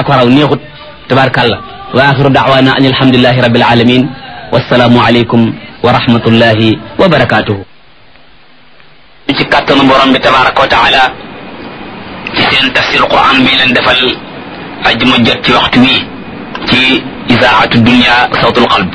ak raw neexut tabarkàlla wa axiru da'wana an alhamdulillahi rabbil alamin wassalaamu alaykum wa rahmatullahi wa barakatuhu ci kàttanu borom bi tabaraka wa taala ci seen tafsir quran bi leen defal ajuma jot ci waxtu wi ci isaatu dunya sawtul qalb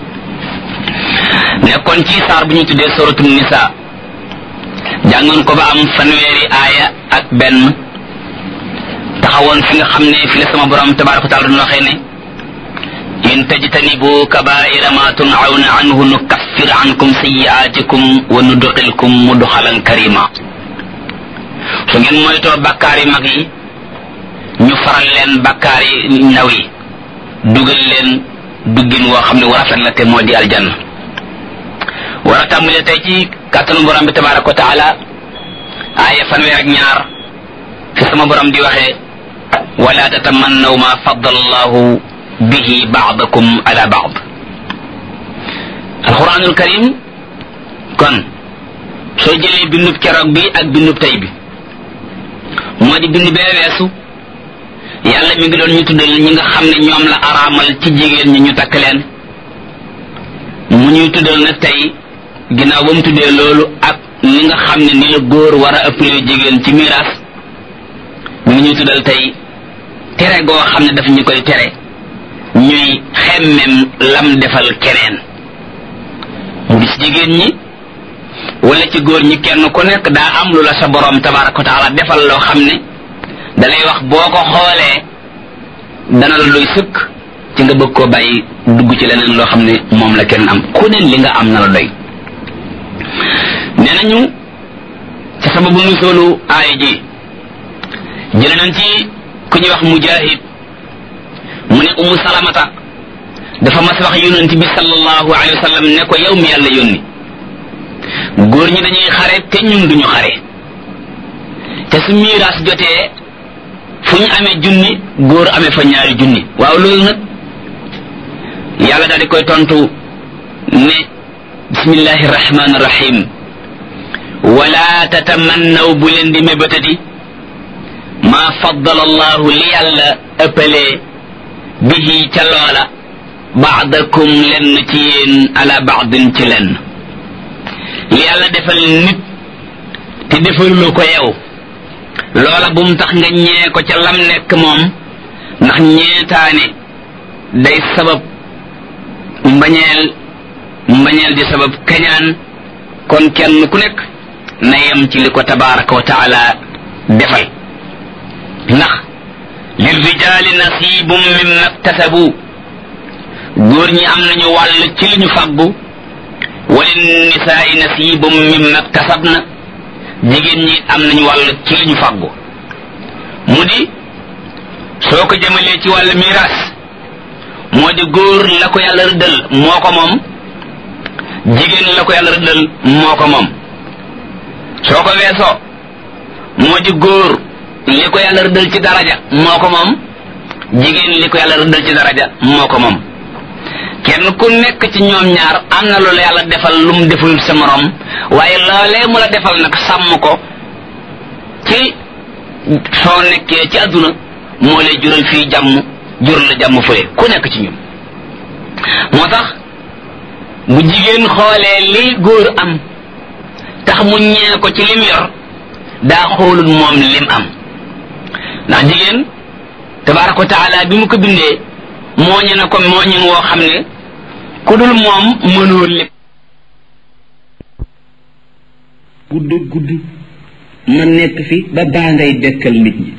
nekkoon ci saar bu ñu tuddee suratul nisa jàngoon ko ba am fanweeri aaya ak benn taxawoon fi nga xam ne fi la sama borom tabaraka wa taala doon waxee ne in tajtanibu kabaira ma tunhawna anhu nukaffir ankum sayyi'atikum wa nudkhilkum mudkhalan karima su ngeen moytoo bakkaar yi mag yi ñu faral leen bakkaar yi ndaw yi dugal leen duggin woo xam ne wu rafet la te moo di aljanna war a tàmbale tey ci kàttanu borom bi tabaraka wa taala aaya fanweer ak ñaar fi sama borom di waxee wala tatamannaw ma faddala allahu bihi ba'dakum ala ba'd alquranul karim kon soo jëlee bindub keroog bi ak bindub tey bi moo di bind bee weesu yàlla mi ngi doon ñu tuddal ñi nga xam ne ñoom la araamal ci jigéen ñi ñu takk leen mu ñuy tuddal nag tey ginnaaw ba mu tuddee loolu ak ni nga xam ne ni la góor war a ëppale jigéen ci miraas mi ngi ñuy tuddal tey tere goo xam ne daf ñu koy tere ñuy xemmem lam defal keneen mu di ci jigéen ñi wala ci góor ñi kenn ku nekk daa am lu la sa borom tabaraka wa taala defal loo xam ne dalay wax boo ko xoolee dana la doy sëkk ci nga bëgg koo bàyyi dugg ci leneen loo xam ne moom la kenn am ku ne li nga am na la doy nee nañu ci sababu nusoolu aaya ji jële nañ ci ku ñuy wax mujahid mu ne umu salamata dafa mas wax yonent bi sallallahu alayhi wa sallam ne ko yow mi yàlla yónni góor ñi dañuy xare te ñun duñu xare te su miiraas jotee fu ñu amee junni góor amee fa ñaari junni waaw loolu nag yàlla daal di koy tontu ne bismillahi rahmani rahim wala tatamannaw bu leen di mébétati ma faddala allahu li yàlla ëppalee bihi ca loola baadakum lenn ci yéen ala baadin ci lenn li yàlla defal nit te defaluloo ko yow loola bu mu tax nga ñee ko ca lam nekk moom ndax ñeetaane day sabab mbañeel di sabab kañaan kon kenn ku nekk na yem ci li ko tabaraka wa taala defal ndax lirrijaali nasibum mimma iktasabu góor ñi am nañu wàll ci li ñu fàggu walinnisaai nasibum mimma iktasabna jigéen ñi am nañu wàll ci li ñu fàggu mu di soo ko jëmalee ci wàllu miraas moo di góor la ko yàlla rëddal moo ko moom jigéen la ko yàlla rëddal moo ko moom soo ko weesoo moo di góor li ko yàlla rëddal ci daraja moo ko moom jigéen li ko yàlla rëddal ci daraja moo ko moom kenn ku nekk ci ñoom ñaar am na loolu yàlla defal lu mu deful sa morom waaye loolee mu la defal nag sàmm ko ci soo nekkee ci àdduna moo lay jural fii jàmm jural la jàmm fële ku nekk ci ñun moo tax bu jigéen xoolee li góor am tax mu ñee ko ci lim yor daa xoolul moom lim am ndax jigéen tabaraka wa taala bi mu ko bindee mooñe na ko mooñin woo xam ne ku dul moom mënoo lépp gudd ma nekk fi ba baa ngay dekkal nit ñi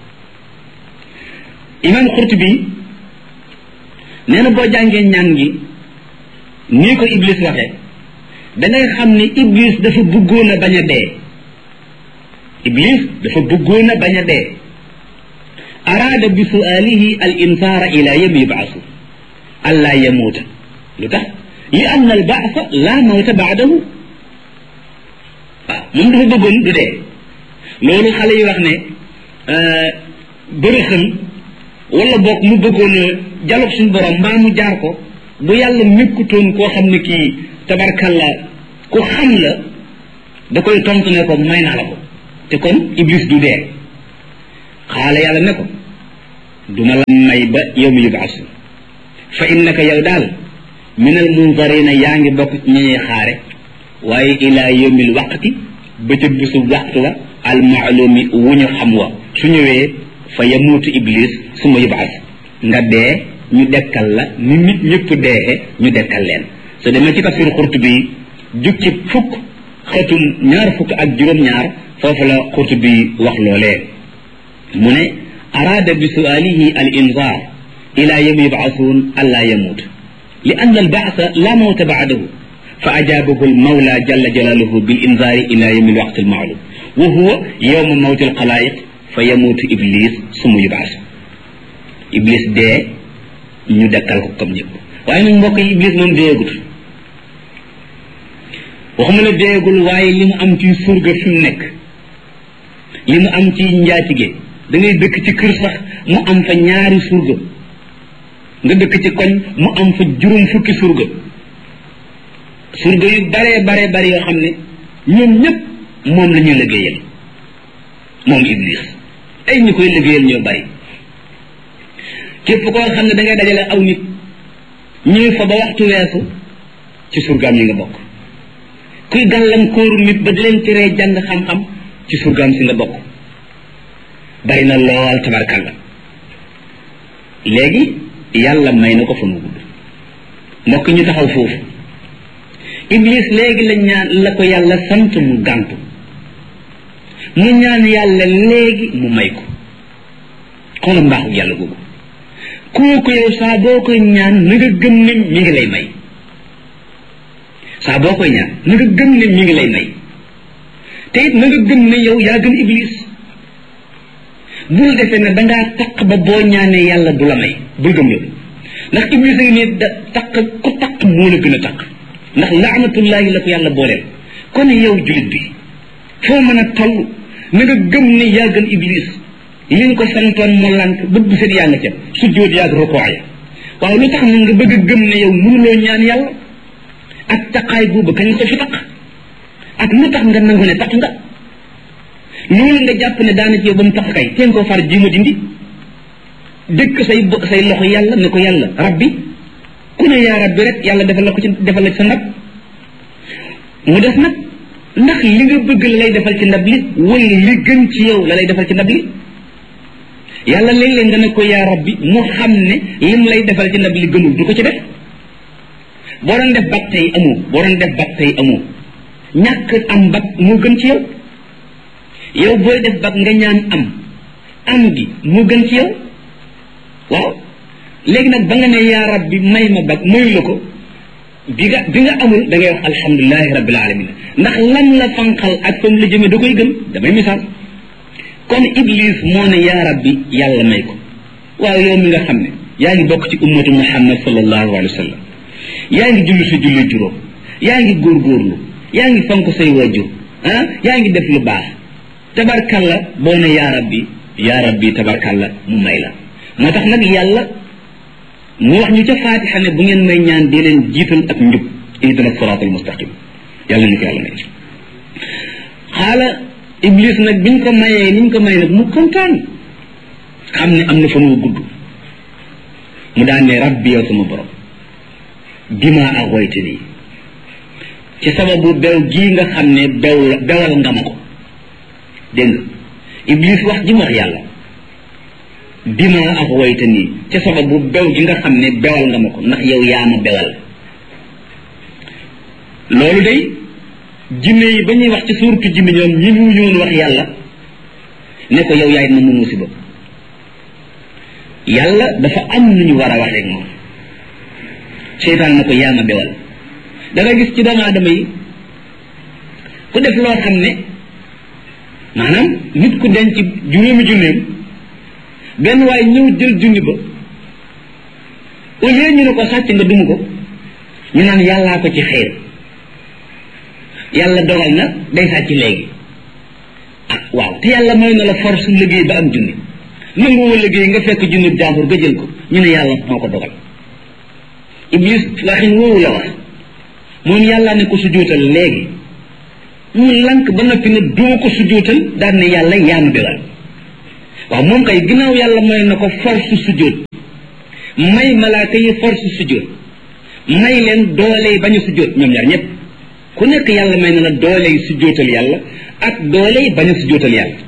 imam Qurtubi nee na boo jàngee ñaan gi nii ko Iblis waxee dangay xam ni Iblis dafa bëggoon a bañ a dee Iblis dafa bëggoon a bañ a dee araada bi su'aalihi al insaara ila yawmi yub'asu allaa yamuuta lu tax li anna al ba'sa laa mawta ba'dahu waaw moom dafa bëggoon du dee loolu xale yi wax ne bërëxën wala boog mu bëggoon jaloog suñu borom mbaa mu jaar ko bu yàlla nekkutoon koo xam ne kii tabarkalla ku xam la da koy tontu ne ko may naa la ko te kon Iblis du dee xaala yàlla ne ko duma la may ba yawma yub'asu fa innaka yow daal min al munzarina yaa ngi bokk ci ñuy xaare waaye ila yawmil waqti ba ca bisu waxtu wa al maalumi wu ñu xam wa su ñëwee fa yamuutu iblis suma yub'as nga dee ñu dekkal la ni nit ñëpp dee ñu dekkal leen so demee ci tafsir Qurtubi jug ci fukk xetum ñaar fukk ak juróom-ñaar foofu la Qurtubi wax loolee mu ne araada bi su'aalihi al inzar ila yawmi yub'asun alla yamut li anna al ba'sa la mawta ba'dahu fa ajabahu al mawla jalla jalaluhu bil inzari ila yawmi al waqt al ma'lum wa huwa yawm mawt al khalaiq fa yamutu iblis summa yub'as iblis dee ñu dekkal ko comme ñëpp waaye nag mbokk yi iblis moom deegut waxuma la deegul waaye li mu am ci surga fi mu nekk li mu am ci njaatige da ngay dëkk ci kër sax mu am fa ñaari surga nga dëkk ci koñ mu am fa juróom fukki surga yu bare yoo xam ne ñoom ñëpp moom la ñu liggéeyal moom iblis ay ñu koy liggéeyal ñoo bari képp koo xam ne da ngay dajale aw nit ñuy fa ba waxtu weesu ci surgaam yi nga bokk kuy gàllankooru nit ba di leen teree jàng xam-xam ci surgaam si nga bokk bari na lool tabarkalla léegi yàlla may na ko fa mu gudd mbokk ñu taxaw foofu iblis léegi la ko yàlla sant mu gàntu mu ñaan yàlla léegi mu may ko xoolal mbaaxu yàlla googu kooku yow saa boo koy ñaan na nga gëm ne mi ngi lay may saa boo koy ñaan na nga gëm ne mi ngi lay may te it na nga gëm ne yow yaa gën iblis bul defee ne dangaa taq ba boo ñaanee yàlla du la may bul gëm loolu ndax iblis a ngi ne da taq ku taq moo la gën a taq ndax laanatullahi la ko yàlla booleel kon yow julit bi foo mën a toll na nga gëm ne yaa gën iblis li nga ko santoon mu lànk bët bu set yaa nga ca sujjóot yaag rukoo ya waaw lu tax na nga bëgg a gëm ne yow mënuloo ñaan yàlla ak taqaay boobu kañ nga ko fi taq ak lu tax nga nangu ne taq nga loolu nga jàpp ne daana ci yow ba mu taq kay teen koo far jima dindi dëkk say loxo yàlla ne ko yàlla rabbi ku ne yaa rabbi rek yàlla defal la ko ci defal la ci sa ndab mu def nag ndax li nga bëgg la lay defal ci ndab li wala li gën ci yow la lay defal ci ndab li yàlla léeg-léeg nga ne ko yaa rabbi mu xam ne lim lay defal ci ndab li gënul du ko ci def boo doon def bag tey amoo ñàkk am bag moo gën ci yow booy def bag nga ñaan am gi moo gën ci yow waaw léegi nag ba nga ne yaa rabbi may ma bag mayu la ko bi nga amul da ngay wax alhamdulilahi rabbil alamin ndax lan la fanqal ak fam la jëme da koy gën damay misaal kon iblis moo ne yaa rabbi yàlla may ko waaw yow mi nga xam ne yaa ngi bokk ci ummatu muhammad sallallahu alayhi wa sallam yaa ngi julli sa julli juróom yaa ngi góorgóorlu yaa ngi fonk say wajur yaa ngi def lu baax tabarkalla boo ne yaa rabbi tabarkalla mu may la moo tax nag yàlla mu wax ñu ca faatixa ne bu ngeen may ñaan di leen jiital ak njub ihdina siraatal mustaqim yàlla ñu ko yàlla may xaala iblis nag biñ ko mayee niñ ko may nag mu kontaan xam ne am na fa mu gudd mu daan ne rabbi yow sama borom bima aghwaytani ci sababu bew gii nga xam ne bewal nga ma ko dégg nga iblis wax ji mu wax yàlla bima aghwaytani ci sababu bew gi nga xam ne bewal nga ma ko ndax yow yaa ma bewal loolu day jinne yi ba ñuy wax ci suurtu jinne ñoom ñi mu ñëwoon wax yàlla ne ko yow yaay na mu musiba yàlla dafa am nu ñu war a waxee ak moom seytaan na ko yaa ma bewal da nga gis ci doomu aadama yi ku def loo xam ne maanaam nit ku denc juróomi junneem benn waaye ñëw jël junni ba au lieu ñu ne ko sàcc nga dum ko ñu naan yàllaa ko ci xeer yàlla dogal na day sàcc léegi ah waaw te yàlla may na la force liggéey ba am junni nanguwoo liggéey nga fekk junni jàmbur nga jël ko ñu ne yàlla moo ko dogal iblis waxin woowu la wax moom yàlla ne ko sujjóotal léegi mu lank ba noppi ne doo ko sujjóotal daan ne yàlla yaa ma bewal waaw moom kay ginnaaw yàlla may na ko force sujjóot may malaaka yi force sujjóot may leen doole yi bañ a sujjóot ñoom ñaar ñëpp ku nekk yàlla may na la doole yi sujjóotal yàlla ak doole yi bañ a sujjóotal yàlla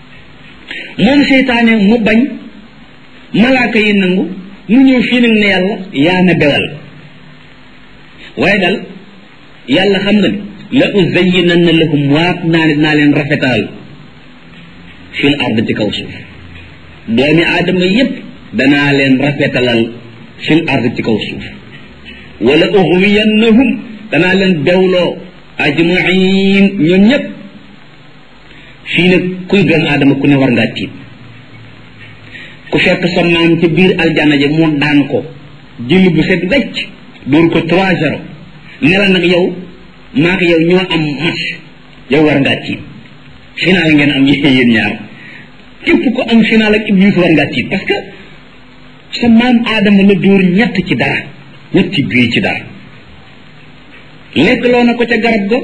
moom seytaane mu bañ malaaka yi nangu mu ñëw fii nag ne yàlla yaa na bewal waaye daal yàlla xam na ne la uzayyinanna lahum waat naa leen rafetal fil ard ci kaw suuf doomi aadama yépp danaa leen rafetalal fil ard ci kaw suuf wala ughwiyannahum danaa leen bewloo ajmain ñoom ñépp fii nag kuy doomu aadama ku ne war ngaa tiit ku fekk sa maam ca biir aljana ja moo daan ko jël bu set wecc dóor ko 3-0 ne la nag yow maak yow ñoo am match yow war ngaa tiit final ngeen am yéen ñaar képp ko am final ak iblis war ngaa tiit parce que sa maam aadama la dóor ñett ci dara ñetti bii ci dara lekk loo na ko ca garab ga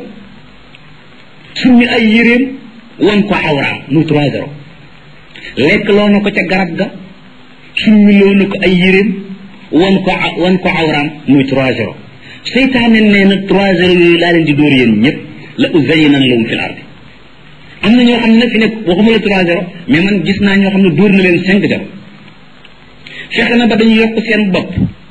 summi ay yéreem wan ko awraam muy 3-0 lekk loo na ko ca garab ga summi loo na ko ay yéreem wan ko awraam muy 3-0 seytaane nee na 3-0 yooyu laa leen di dóor yéen ñëpp la uzayyinanna lahum fil ardi am na ñoo xam ne fi nekk waxuma la 3-0 mais man gis naa ñoo xam ne dóor na leen 5-0 fexe na ba dañu yokk seen bopp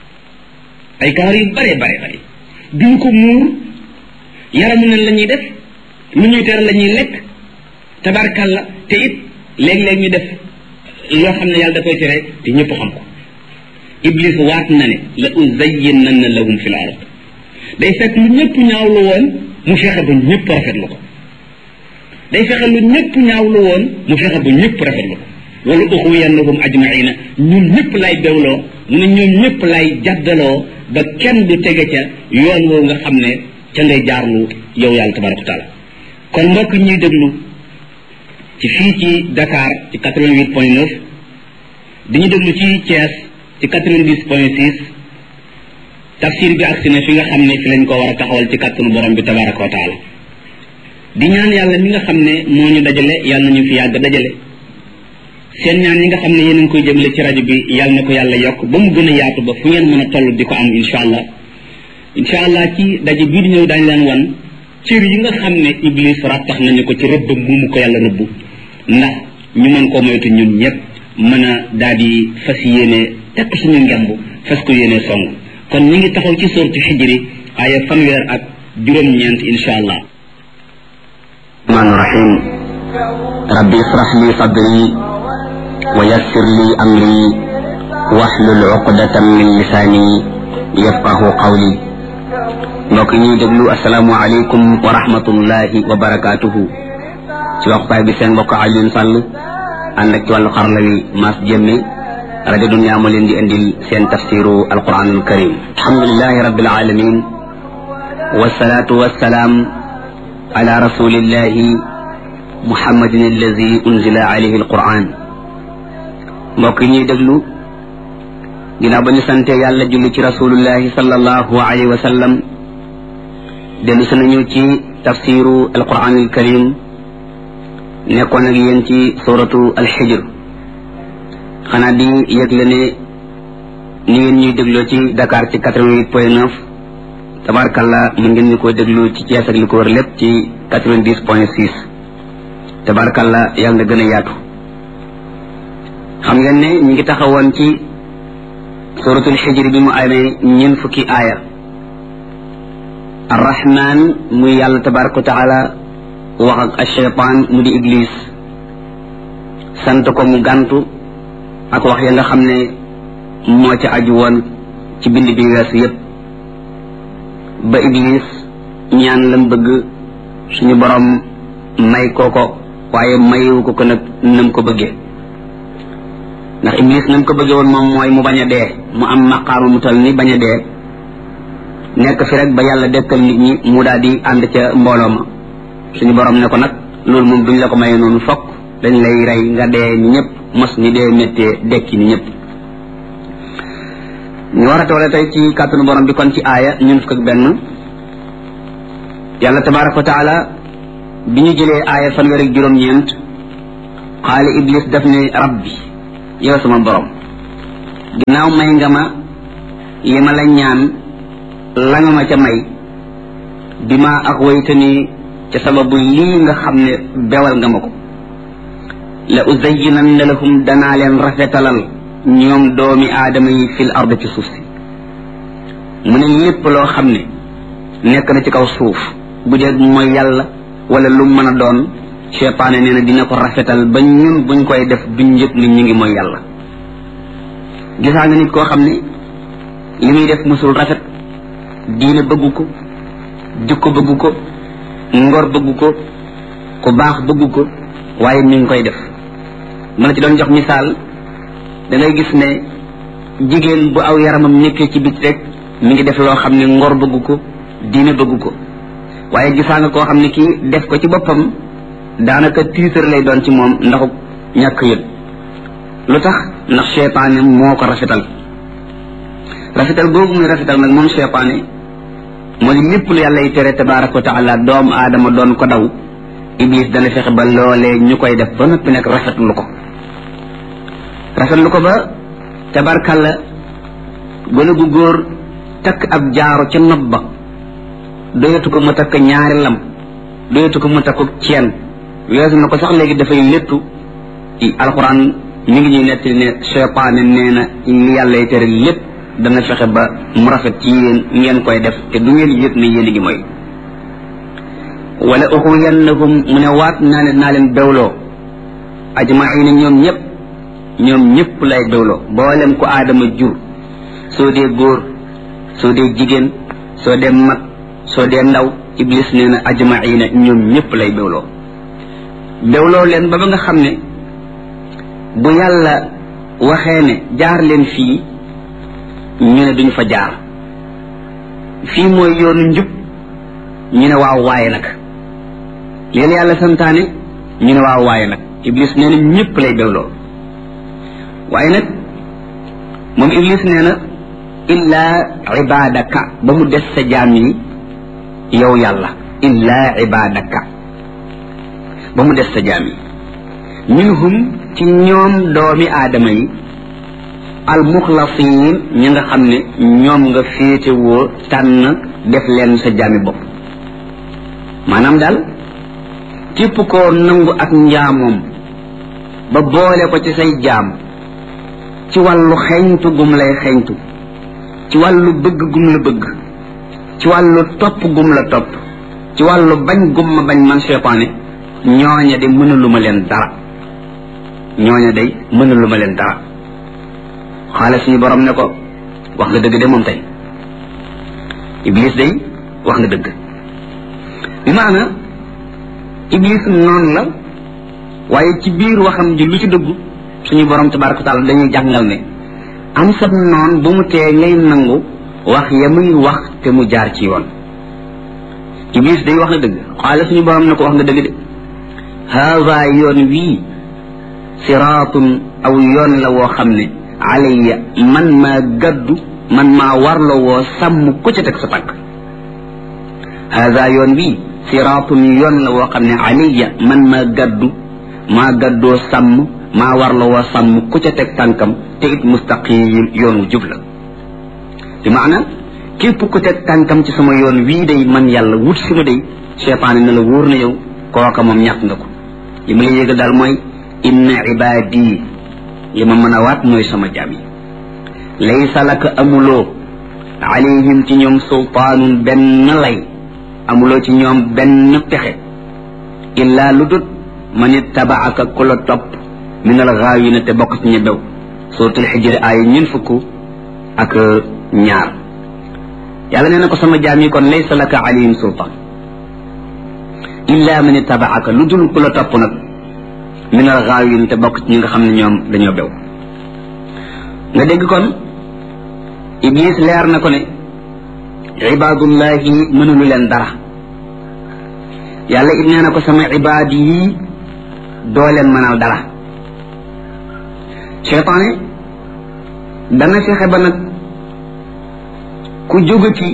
ay kawar yu bare duñ ko muur yaramu nen la ñuy def lu ñuy tere la ñuy lekk tabarkalla te it léeg-léeg ñu def loo xam ne yàlla da koy tere te ñëpp xam ko iblis waat na ne la uzayyinanna lahum fil ard day fekk lu ñëpp ñaawlu woon mu fexe ba ñëpp rafetlu ko day fexe lu ñëpp ñaawlu woon mu fexe ba ñëpp rafetlu ko wala uxwiyannahum ajmaina ñun ñëpp lay bewloo mu ne ñoom ñëpp lay jaddaloo ba kenn du tege ca yoon woowu nga xam ne ca ngay jaarlu yow yàlla tabaraka wa taala kon mbokk ñuy déglu ci fii ci Dakar ci 88.9 di ñu déglu ci Thiès ci 90.6 tafsir bi agsi na fi nga xam ne fi lañ ko war a taxawal ci kàttanu borom bi tabaraka wa taala di ñaan yàlla mi nga xam ne moo ñu dajale yàlla nañu fi yàgg dajale seen ñaan yi nga xam ne yéen a ngi koy jëmale ci rajo bi yàlla na ko yàlla yokk ba mu gën a yaatu ba fu ngeen mën a toll di ko am incha allah ci daje bii di ñëw daañu leen wan cër yi nga xam ne iblis rattax nañu ko ci rëbb mu ko yàlla rëbb ndax ñu mën koo moytu ñun ñëpp mën a daal di fas yéene tekk suñu ngemb fas ko yéene song kon ñu ngi taxaw ci sourate Hijri aaya fanweer incha allah. rahmaani rahim rabbi israh li sadri wa yassir li amri wahlul uqdatan min lisaani yafqahu qawli mbokk ñuy déglu asalaamu aleykum wa rahmatullahi wa barakaatuhu ci waxtaay bi seen mbokk Alioune Sall ànd ak ci wàllu xarala wi Mass Jemme rajo Dunya moo leen di indil seen tafsiru alquranul karim alhamdulilahi rabbil alamin wasalaatu wasalaam ala rasulillahi muhammadin allazi unzila alayhi alquran mbokk ñuy déglu ginnaaw ba ñu sante yàlla julli ci rasulullahi sallallahu alayhi wa sallam dellu si nañu ci tafsiru alquranul karim nekkoon ak yéen ci suratu alxijr xanaa di yëgle ne ni ngeen ñuy dégloo ci Dakar ci 88.9 tabarkalla mën ngeen ñu ko déglu ci Thiès ak li ko wër lépp ci 90.6 tabarkalla yàlla na gën a yaatu xam ngeen ne ñu ngi taxawoon ci suratul xijr bi mu amee ñeent fukki aaya arrahman muy yàlla tabaraka wa taala wax ak ashaytaan mu di iblis sant ko mu gàntu ak wax ya nga xam ne moo ci aju woon ci bind bi weesu yépp ba iblis ñaan lam bëgg suñu borom may kooko waaye mayewu ko nag nam ko bëggee ndax iblis nam ko bëggee woon moom mooy mu bañ a dee mu am maqaama mu tal ni bañ a dee nekk fi rek ba yàlla dekkal nit ñi mu daal di ànd ca mbooloo ma suñu borom ne ko nag loolu moom duñ la ko maye noonu fokk dañ lay rey nga dee ni ñëpp mos ni dee méttee dekki ni ñëpp ñu war a toole tey ci kàttanu borom bi kon ci aaya ñun fukk ak benn yàlla tabaraka wa taala bi ñu jëlee aaya fanweer ak juróom-ñeent qaala iblis daf ne rabbi yow sama borom ginnaaw may nga ma li ma la ñaan la nga ma ca may bi ma axwaytani ca sababu lii nga xam ne bewal nga ma ko la uzayyinanna lahum danaa leen rafetalal ñoom doomi aadama yi fil ard ci suuf si mu ne lépp loo xam ne nekk na ci kaw suuf bu dee mooy yàlla wala lu mën a doon cheytaane nee na dina ko rafetal ba ñun buñ koy def duñ yëg ni ñu ngi mooy yàlla gisaa nga nit koo xam ne li muy def musul rafet diine bëggu ko jikko bëggu ko ngor bëggu ko ku baax bëggu ko waaye mi ngi koy def mën na ci doon jox misaal da ngay gis ne jigéen bu aw yaramam nekkee ci bit rek mi ngi def loo xam ne ngor bëggu ko diine bëggu ko waaye gisaa nga koo xam ne kii def ko ci boppam daanaka tiitar lay doon ci moom ndaxu ñàkk yëg lu tax ndax cheytaane moo ko rafetal boobu muy rafetal nag moom cheytaane moo di lépp lu yàlla yi tere tabaraka wa taala doomu aadama doon ko daw iblis dana fexe ba loolee ñu koy def ba noppi nag rafetlu ko ba tabarkalla gone gu góor takk ab jaaro ca nopp ba doyatu ko mu takk ñaari lam doyatu ko mu takk ceen weesu na ko sax léegi dafay léttu alxuraan mi ngi ñuy nettali ne cheytaane nee na li yàlla yi tere lépp dana fexe ba mu rafet ci yéen ngeen koy def te du ngeen yëg ne yéen a ngi mooy wala uxwiyannahum mu ne waat naa leen bewloo ajmaina ñoom ñëpp lay bewloo boolem ko aadama jur soo dee góor soo dee jigéen soo dee mag soo dee ndaw iblis nee na ajmaina ñoom ñëpp lay bewloo leen ba nga xam ne bu yàlla waxee ne jaar leen fii ñu ne duñ fa jaar fii mooy yoonu njub ñu ne waaw waaye nag leen yàlla santaane ñu ne waaw waaye nag iblis nee na ñëpp lay bewloo waaye nag moom iblis nee na illaa ibadaka ba mu des sa jaam yi yow yàlla illaa ibadaka ba mu des sa jaam yi minhum ci ñoom doomi aadama yi almuxlasiin ñi nga xam ne ñoom nga féetewoo tànn def leen sa jaami bopp maanaam daal képp koo nangu ak njaamoom ba boole ko ci say jaam ci wàllu xeeñtu gum lay xeeñtu ci wàllu bëgg gum la bëgg ci wàllu topp gum la topp ci wàllu bañ gum ma bañ man cheytaane ñooña de mënuluma leen dara xaale suñu borom ne ko wax nga dëgg de moom tey iblis day wax nga dëgg bi maana iblis noonu la waaye ci biir waxam ji lu ci dëgg suñu borom tabaraka wa taala dañuy jàngal ne am sab noon bu mu tee ngay nangu wax ya muy wax te mu jaar ci yoon iblis day wax na dëgg xaale suñu borom ne ko wax nga dëgg de haada yoon wii siraatun aw yoon la woo xam ne alayya man maa gaddu man maa warla woo sàmm ku ca teg sa tànk haada yoon wii siraatun yoon la woo xam ne alayya man maa gaddoo sàmm maa warla woo sàmm ku ca teg tànkam te it mustaqim yoon wu jub la bi maana képp ku teg tànkam ci sama yoon wii day man yàlla wut si ma day cheytaane na la wóor na yow kooka moom ñàkk nga ko li ma la yégal daal mooy inna ibaadi li ma mën a waat mooy sama jaam yi laysa laka amuloo alayhim ci ñoom sultaanun benn lay amuloo ci ñoom benn pexe illaa lu dut man ittabaaka ku la topp min al gaawina te bokk ci ña bew suratul xijri aaya ñun fukk ak ñaar yàlla nee na ko sama jaam yi kon laysa laka alayhim sultaan illaa man ittabaaka lu dul ku la topp nag min al gaawin te bokk ci ñi nga xam ne ñoom dañoo bew nga dégg kon iblis leer na ko ne ibaadullahi mënulu leen dara yàlla it nee na ko sama ibaad yi doo leen mënal dara cheytaane dana fexe ba nag ku jóge ci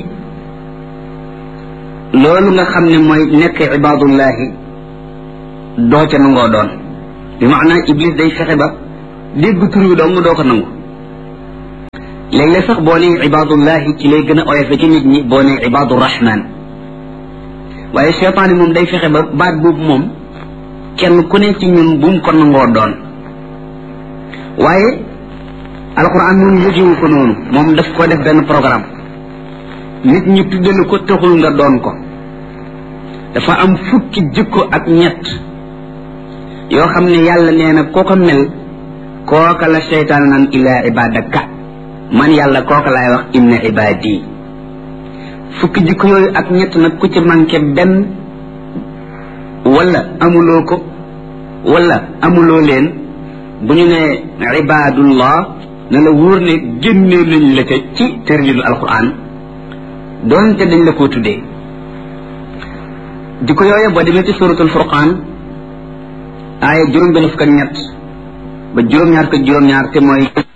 loolu nga xam ne mooy nekk ibaadullahi doo ca nangoo doon bi maanaam iblis day fexe ba dégg tur wi dong doo ko nangu léeg-léeg sax boo nee ibadullahi ci lay gën a oyofe ci nit ñi boo nee ibadu rahman waaye cheytaani moom day fexe ba baat boobu moom kenn ku ne ci ñun bu mu ko nangoo doon waaye alquran moom yëgewu ko noonu moom daf ko def benn programme nit ñi tuddale ko taxul nga doon ko dafa am fukki jikko ak ñett yoo xam ne yàlla nee na koo ko mel kooka la seytaan naan illa ibadaka man yàlla kooka laay wax inna ibadi fukki jikko yooyu ak ñett nag ku ci manqué benn wala amuloo ko wala amuloo leen bu ñu ne ibadullah na la wóor ne génnee nañ la ca ci tërjinu alquran doonte dañ la koo tuddee jikko yooyu boo demee ci suratul furqaan aaya juróom benn fukk ak ñett ba juróom-ñaar ko juróom-ñaar te mooy